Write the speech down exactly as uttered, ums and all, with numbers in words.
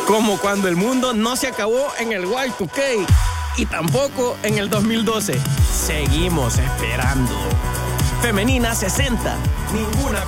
Como cuando el mundo no se acabó en el Y dos K y tampoco en el dos mil doce. Seguimos esperando. Femenina sesenta. Ninguna